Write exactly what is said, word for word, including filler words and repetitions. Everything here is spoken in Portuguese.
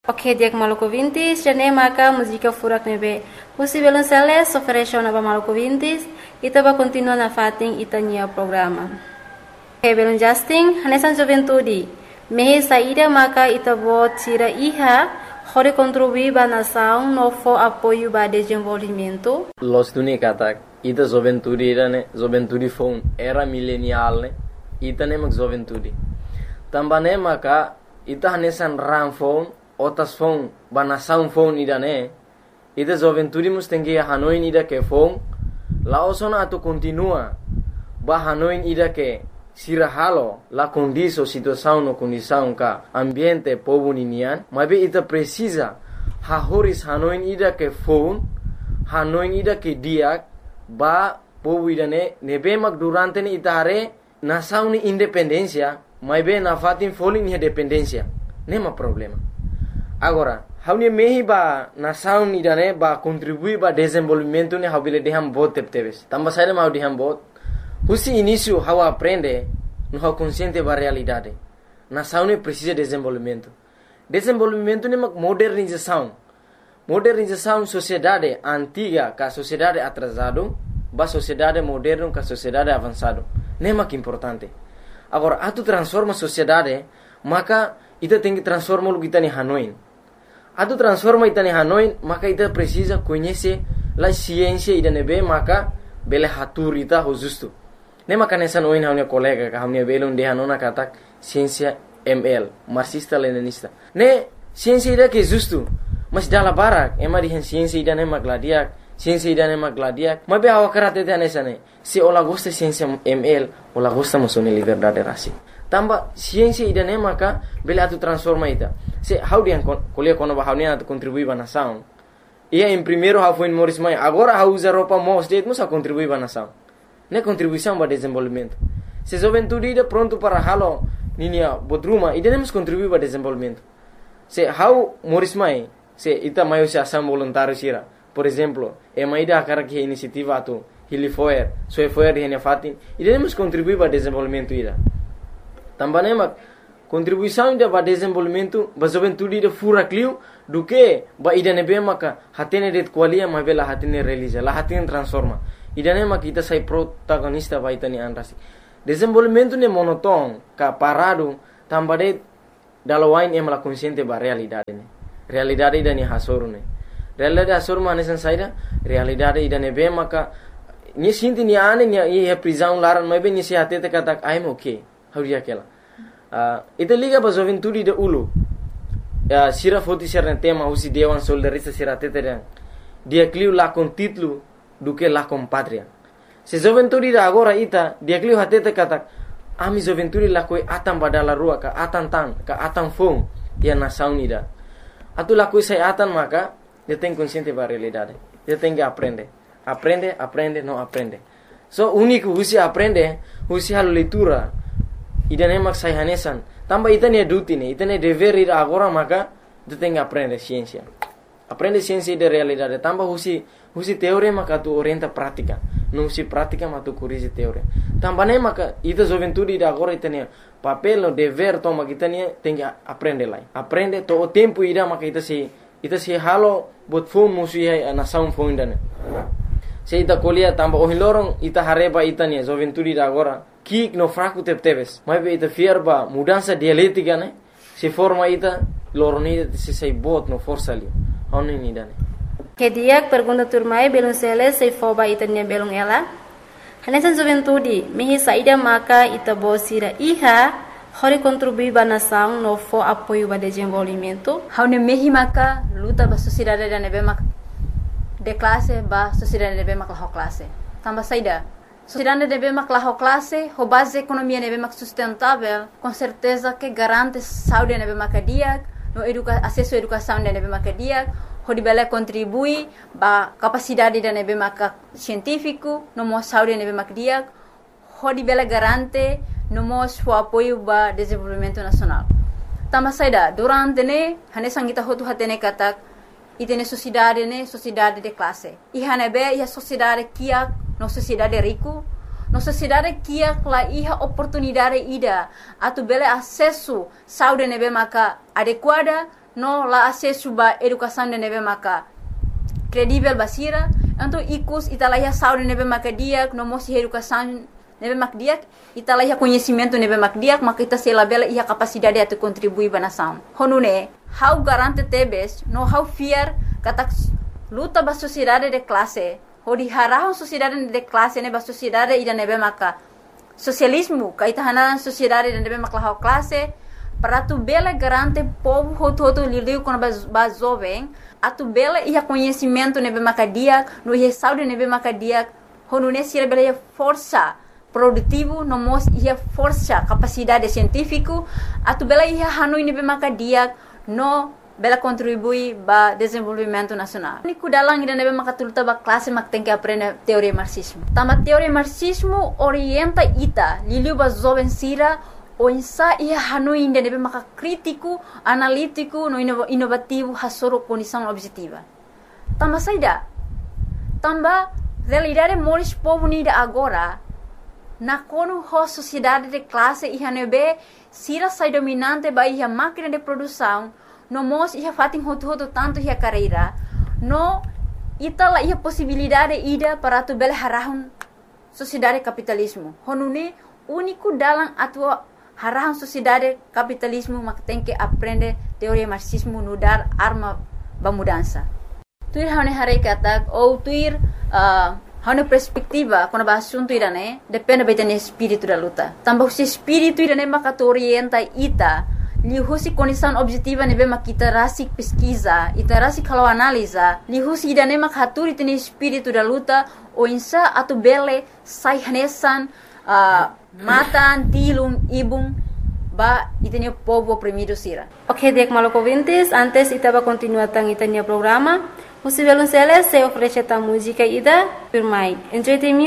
Ok, dia Maluku Vintis, jane maka música furak nebe. Pusi belum seles, oferece na Maluku Vintis, ita ba continua na fating itanya programa. Ok, belum Justin, hanesan joventudi. Mehe saída maka ita bo tira iha, hore contribuir ba nação no fo apoio ba desenvolvimento. Los tuni katak, ita joventudi ira ne, joventudi phone era milenial ne, ita ne mak joventudi. Tambane maka ita hanesan ram phone Otas phone, banasaun phone ida ne, ida joventudi mus tengi hanoin ida ke phone, laosona atu continua, ba hanoin ida ke sirahalo, la condiso situação no condição ka ambiente povo ninian, mabe ita precisa, hahoris hanoin ida ke phone, hanoin ida ke diak, ba povo ida ne, nebe mak durante ni ita hare, nasaun ni independencia, mabe na fatin folin ni dependencia, nema problema. Agora, haunia mehi ba nação ni dane ba contribui ba desenvolvimento ne habile deham bot tepteves. Tamba saída mau deham bot. Husi início hau aprende no hau consciente ba realidade. Nação ne precisa desenvolvimento. Desenvolvimento ne mak modernização. Modernização sociedade antiga ka sociedade atrasado ba sociedade moderno ka sociedade avançado. Ne mak importante. Agora, atu transforma sociedade, maka ita tem que transformar o que está em Hanoi. Atu transforma ita em Hanoi, maka ita precisa conhecer a ciência ida nebe, maka bele hatur ita ho justo. Ne maka nessa noin hamne colega ka hamne bele unde hanona katak ciência M L, marxista leninista. Ne ciência ida que justo, mas dala barak, ema di ciência ida ne magladiak, ciência ida ne magladiak. Mabe awa karate te nessa ne. Se ola gosta ciência M L, ola gosta musone liberdade rasi. Tamba ciência ida ne maka bele atu transforma ita. Se how dia kuliah kono ba how ne atu contribui ba nação. Ia em primeiro how foi Morris Mai, agora how usa roupa mos det musa contribui ba nação. Ne contribuição ba desenvolvimento. Se juventude ida pronto para halo ninia bodruma ida ne mus contribui ba desenvolvimento. Se how Morris Mai, se ita maio se ação voluntário sira. Por exemplo, e mai da cara que iniciativa atu Hilifoer, soe foer de fatin, ida ne mus contribui ba desenvolvimento ida. Também mak contribuição ida ba desenvolvimento ba juventude ida fura clio do que ba ida nebe maka hatene det qualia ma bela hatene realiza la hatene transforma ida ne mak ita sai protagonista ba ita ni anrasi desenvolvimento ne monoton ka parado tambade dalawain em la consciente ba realidade ne realidade ida ni hasoru ne realidade hasoru mane san saida realidade ida nebe maka ni sinti ni ane ni e prisão laran ma be ni se hatete katak I'm okay. Hauria aquela. Uh, ita liga ba juventude de ulu. Uh, sira foti ser tema usi dewan soldarista sira teteren. Dia cliu la con título do que la con patria. Se juventude da agora ita dia cliu hatete katak ami juventude la koi atan badala rua ka atan tan ka atan fong dia nação ida. Atu la koi sai atan maka dia tem consciente ba realidade. Dia tem que aprender. Aprende, aprende, não aprende. So único usi aprende, usi halo leitura. Ida ne mak sai hanesan tamba ita ne duty ne ita ne dever ida agora maka tu tem que aprender ciência aprende ciência de realidade tamba husi husi teoria maka tu orienta prática não husi prática mas tu corrige teoria tamba ne maka ita juventude ida agora ita ne papel no dever toma kita ne tem que aprender lá aprende to o tempo ida maka ita se ita se halo bot phone musi hai nação phone dane se ita colia tamba o hilorong ita hareba ita ne juventude ida agora kik no fraco tepteves mas be ita fierba mudança dialética né se forma ita loronida se sei bot no força ali onin ni dane Que dia pergunta turmai belum sele sei foba ita ne belum ela hanesan juventude mehi saída maka ita bosira iha hori contribui ba nação no fo apoio ba desenvolvimento haune mehi maka luta ba sociedade da nebe mak de classe ba sociedade nebe mak la classe tamba saída sociedade deve maclar classe, a base economia deve mac sustentável, com certeza que garante saúde deve macadia, no educa acesso à educação deve macadia, o debele contribui ba capacidade deve mac científico, no mo saúde deve macadia, o debele garante no mo o apoio ba desenvolvimento nacional. Tama saida durante ne hane sangita hotu hatene katak itene sociedade ne sociedade de classe. I hane be ia sociedade kia no sociedade rico, no sociedade kia la iha oportunidade ida atu bele acesso saúde nebe maka adequada no la acesso ba educação de nebe maka credível basira, então icus italaya saúde nebe maka dia, no mosi educação nebe mak dia, italaya conhecimento nebe mak dia, maka ita sela bela ia capacidade de contribuir ba nação. Honune, how garante tebes, no how fear kata luta ba sociedade de classe, hodi harahon sociedade de classe ne ba sociedade ida nebe maka socialismo, kaita hanan sociedade de nebe maka how classe, para tu bela garante povo hoto hoto lidiu com ba jovem, a tu bela ia conhecimento nebe maka dia, no ia saúde nebe maka dia, honune sira bela ia força produtivo, no mos ia força capacidade científico, a tu bela ia hanui nebe maka dia, no bela contribui ba desenvolvimento nacional. Único dalang ida nebe maka tulta ba classe mak tem que aprender teoria marxismo. Tama teoria marxismo orienta ita, liliu ba jovem sira, o insa ia hanui ida nebe maka crítico, analítico, no inovativo, hasoro condição objetiva. Tama saida, tamba realidade moris povo nida agora, na kono ho sociedade de classe ia nebe sira sai dominante ba ia máquina de produção, no mos ia fatin hotu hotu tanto ia carreira, no itala ia possibilidade ida para tu bela harahun sociedade capitalismo. Honune único dalam atua harahun sociedade capitalismo mak tem que aprender teoria marxismo no dar arma ba mudança. Tuir hane hare kata ou tuir uh, hane perspectiva quando ba assunto irane depende beten espírito da luta. Tambah se espírito irane mak orienta ita lihusi condição objetiva nebe mak kita rasik pesquisa, ita rasik kalau analisa, lihusi idane mak haturi tene espírito da luta o insa atu bele sai hanesan uh, matan tilung ibung ba itene povo oprimido sira. Ok, dek maloko vintes, antes itaba continuar tang itania programa. Musi velun sele se oferece ta música ida, firmai. Enjoy the music.